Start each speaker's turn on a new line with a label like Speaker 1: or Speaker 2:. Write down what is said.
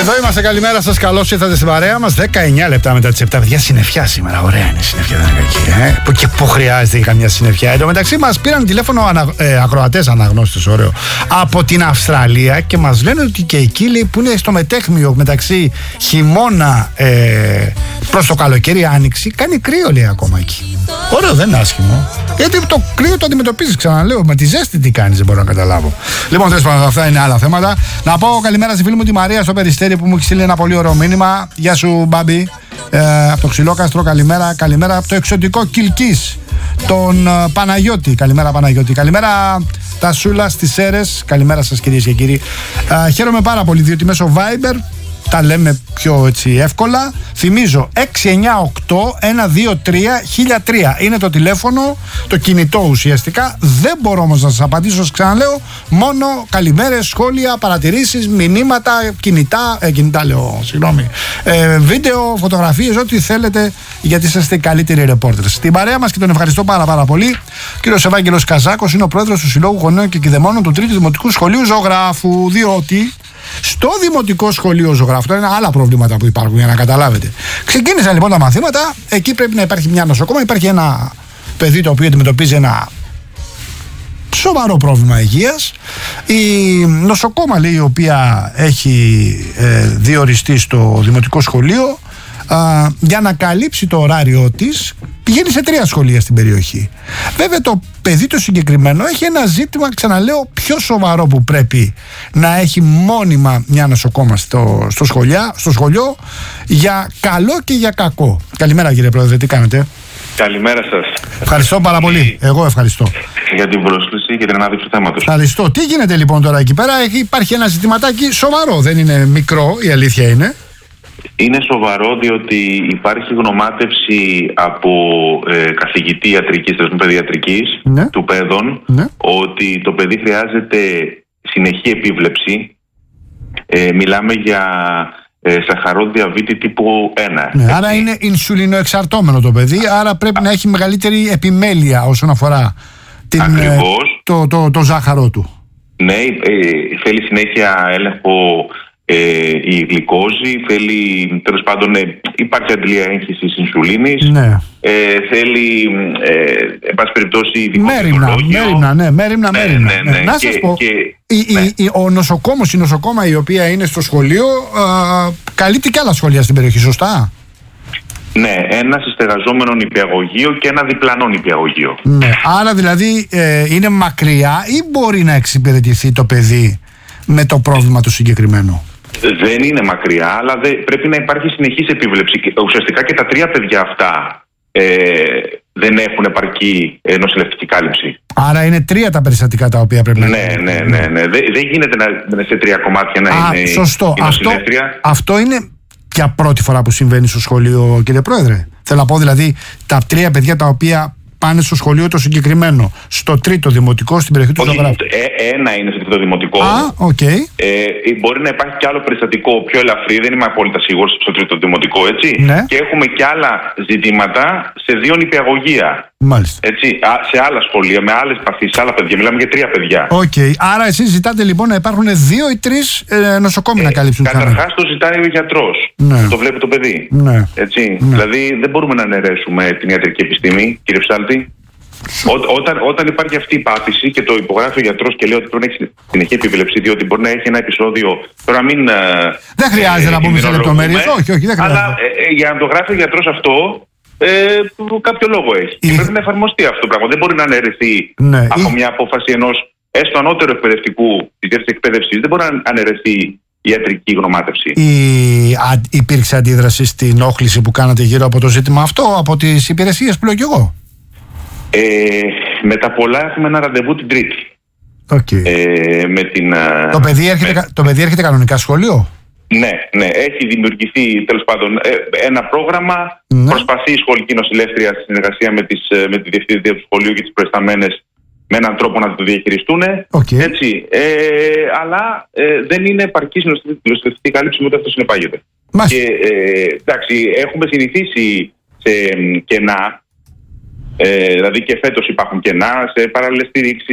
Speaker 1: Εδώ είμαστε, καλημέρα σας. Καλώς ήρθατε στην παρέα μας. 19 λεπτά μετά τις 7. Παιδιά, συννεφιά σήμερα. Ωραία είναι η συννεφιά, δεν είναι κακή. Και πού χρειάζεται καμιά συννεφιά. Εν τω μεταξύ, μας πήραν τηλέφωνο ακροατές, αναγνώστες, ωραίο, από την Αυστραλία και μας λένε ότι και εκεί, λέει, που είναι στο μετέχμιο μεταξύ χειμώνα προς το καλοκαίρι, άνοιξη, κάνει κρύο, λέει, ακόμα εκεί. Ωραίο, δεν είναι άσχημο. Γιατί το κρύο το αντιμετωπίζεις, ξαναλέω. Με τη ζέστη τι κάνεις, δεν μπορώ να καταλάβω. Λοιπόν, αυτά είναι άλλα θέματα. Να πω καλημέρα στη φίλη μου τη Μαρία στο Περιστέρι που μου έχει στείλει ένα πολύ ωραίο μήνυμα. Γεια σου, Μπάμπη. Από το Ξυλόκαστρο, καλημέρα. Καλημέρα από το εξωτικό Κιλκής, τον Παναγιώτη. Καλημέρα, Παναγιώτη. Καλημέρα, τα Σούλα στις Σέρες. Καλημέρα σας, κυρίες και κύριοι. Χαίρομαι πάρα πολύ διότι μέσω Viber τα λέμε πιο έτσι εύκολα. Θυμίζω 698-123-1003 είναι το τηλέφωνο, το κινητό ουσιαστικά. Δεν μπορώ όμως να σας απαντήσω, σας ξαναλέω. Μόνο καλημέρες, σχόλια, παρατηρήσεις, μηνύματα, κινητά λέω, συγγνώμη, βίντεο, φωτογραφίες, ό,τι θέλετε, γιατί είσαστε οι καλύτεροι ρεπόρτερς. Στην παρέα μας και τον ευχαριστώ πάρα πολύ. Ο κύριος Ευάγγελος Καζάκος είναι ο πρόεδρος του Συλλόγου Γονέων και Κηδεμόνων του 3ου Δημοτικού Σχολείου Ζωγράφου. Διότι στο Δημοτικό Σχολείο Ζωγράφου, είναι άλλα προβλήματα που υπάρχουν, για να καταλάβετε. Ξεκίνησαν λοιπόν τα μαθήματα. Εκεί πρέπει να υπάρχει μια νοσοκόμα. Υπάρχει ένα παιδί το οποίο αντιμετωπίζει ένα σοβαρό πρόβλημα υγείας. Η νοσοκόμα, λέει, η οποία έχει διοριστεί στο Δημοτικό Σχολείο, για να καλύψει το ωράριό της, πηγαίνει σε 3 σχολεία στην περιοχή. Βέβαια το παιδί το συγκεκριμένο έχει ένα ζήτημα, ξαναλέω, πιο σοβαρό, που πρέπει να έχει μόνιμα μια νοσοκόμα στο σχολείο, για καλό και για κακό. Καλημέρα, κύριε Πρόεδρε, τι κάνετε?
Speaker 2: Καλημέρα σας.
Speaker 1: Ευχαριστώ πάρα πολύ. Εγώ ευχαριστώ
Speaker 2: για την πρόσκληση και την ανάδειξη του θέματος.
Speaker 1: Ευχαριστώ. Τι γίνεται λοιπόν τώρα εκεί πέρα? Υπάρχει ένα ζητηματάκι σοβαρό, δεν είναι μικρό, η αλήθεια είναι.
Speaker 2: Είναι σοβαρό διότι υπάρχει γνωμάτευση από καθηγητή ιατρικής, παιδιατρικής,
Speaker 1: ναι,
Speaker 2: του παιδών,
Speaker 1: ναι,
Speaker 2: ότι το παιδί χρειάζεται συνεχή επίβλεψη. Μιλάμε για σαχαρό διαβήτη τύπου 1.
Speaker 1: Ναι, άρα είναι ινσουλινοεξαρτώμενο το παιδί, άρα πρέπει να έχει μεγαλύτερη επιμέλεια όσον αφορά το ζάχαρό του.
Speaker 2: Ναι, θέλει συνέχεια έλεγχο η γλυκόζη, θέλει, τέλος πάντων, υπάρχει αντιλία έγχυσης ινσουλίνης, ναι, θέλει, εν πάση περιπτώσει,
Speaker 1: μέριμνα. Να σας πω, ο νοσοκόμος, η νοσοκόμα η οποία είναι στο σχολείο, καλύπτει και άλλα σχολεία στην περιοχή, σωστά?
Speaker 2: Ναι, ένα συστεγαζόμενο νηπιαγωγείο και ένα διπλανό νηπιαγωγείο.
Speaker 1: Ναι, άρα δηλαδή είναι μακριά ή μπορεί να εξυπηρετηθεί το παιδί με το πρόβλημα του συγκεκριμένο?
Speaker 2: Δεν είναι μακριά, αλλά πρέπει να υπάρχει συνεχής επίβλεψη. Ουσιαστικά και τα 3 παιδιά αυτά δεν έχουν επαρκή νοσηλευτική κάλυψη.
Speaker 1: Άρα είναι 3 τα περιστατικά τα οποία πρέπει να
Speaker 2: Ναι. Δεν γίνεται σε 3 κομμάτια να είναι
Speaker 1: σωστό.
Speaker 2: Η νοσηλεύτρια.
Speaker 1: Αυτό είναι για πρώτη φορά που συμβαίνει στο σχολείο, κύριε Πρόεδρε? Θέλω να πω δηλαδή τα 3 παιδιά τα οποία πάνε στο σχολείο το συγκεκριμένο, στο 3ο Δημοτικό στην περιοχή του Ζωγράφου.
Speaker 2: Ένα είναι στο 3ο Δημοτικό.
Speaker 1: Okay.
Speaker 2: Μπορεί να υπάρχει και άλλο περιστατικό πιο ελαφρύ, δεν είμαι απόλυτα σίγουρος, στο 3ο Δημοτικό, έτσι.
Speaker 1: Ναι.
Speaker 2: Και έχουμε και άλλα ζητήματα σε 2 νηπιαγωγεία.
Speaker 1: Μάλιστα.
Speaker 2: Έτσι, σε άλλα σχολεία, με άλλες παθήσεις, άλλα παιδιά. Μιλάμε για 3 παιδιά.
Speaker 1: Okay. Άρα εσείς ζητάτε λοιπόν να υπάρχουν 2 ή 3 νοσοκόμοι να καλύψουν.
Speaker 2: Καταρχάς το ζητάει ο γιατρός.
Speaker 1: Ναι.
Speaker 2: Το βλέπει το παιδί.
Speaker 1: Ναι.
Speaker 2: Έτσι.
Speaker 1: Ναι.
Speaker 2: Δηλαδή δεν μπορούμε να αναιρέσουμε την ιατρική επιστήμη, κύριε Ψάλτη. Όταν υπάρχει αυτή η πάθηση και το υπογράφει ο γιατρός και λέει ότι πρέπει να έχει συνεχή επίβλεψη, διότι μπορεί να έχει ένα επεισόδιο. Τώρα μην.
Speaker 1: Δεν χρειάζεται να πούμε σε λεπτομέρειες. Όχι, δεν χρειάζεται.
Speaker 2: Αλλά για να το γράφει ο γιατρός αυτό, κάποιο λόγο έχει. Και πρέπει να εφαρμοστεί αυτό το πράγμα. Δεν μπορεί να αναιρεθεί από μια απόφαση ενός έστω ανώτερου εκπαιδευτικού της διεύθυνσης εκπαίδευσης. Δεν μπορεί να αναιρεθεί η ιατρική γνωμάτευση.
Speaker 1: Υπήρξε αντίδραση στην όχληση που κάνατε γύρω από το ζήτημα αυτό, από τις υπηρεσίες που λέω κι εγώ?
Speaker 2: Με τα πολλά έχουμε ένα ραντεβού την Τρίτη.
Speaker 1: Okay. Το παιδί έρχεται κανονικά σχολείο?
Speaker 2: Ναι. Έχει δημιουργηθεί τέλος πάντων ένα πρόγραμμα. Ναι. Προσπαθεί η σχολική νοσηλεύτρια στη συνεργασία με τη διευθύντρια του σχολείου και τις προϊσταμένες με έναν τρόπο να το διαχειριστούν.
Speaker 1: Okay.
Speaker 2: Έτσι. Αλλά δεν είναι επαρκής νοσηλευτική κάλυψη με ό,τι αυτό συνεπάγεται. Και εντάξει, έχουμε συνηθίσει σε κενά. Δηλαδή και φέτος υπάρχουν κενά σε παράλληλες στήριξεις,